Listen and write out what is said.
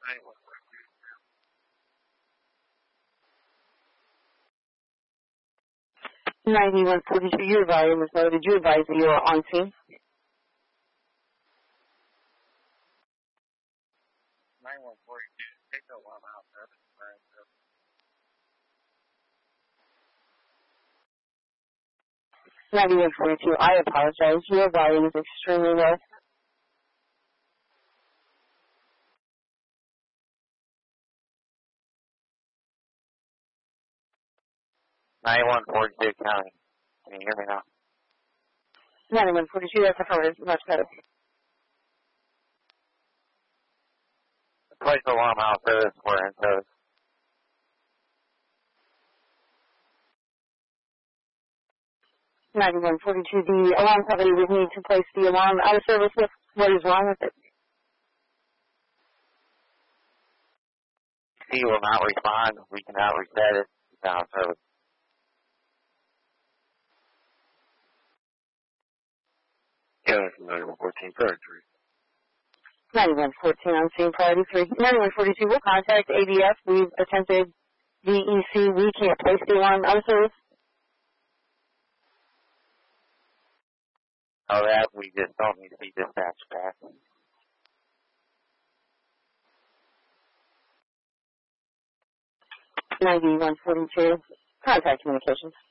9142, your volume is low. Did you advise that you are on scene? 9142, take the alarm out. 9142, I apologize. Your volume is extremely low. County. Can you hear me now? 9142, that's affirmative. Much better. Place the alarm out service for in service. 9142, the alarm company would need to place the alarm out of service. What is wrong with it? He will not respond. We cannot reset it. It's out of service. Yeah, 9114, priority 3. 9114 on scene, priority 3. 9142, we'll contact ADF. We've attempted VEC. We can't place the alarm out of service. Oh, that we just don't need to be dispatched back. 9142, contact communications.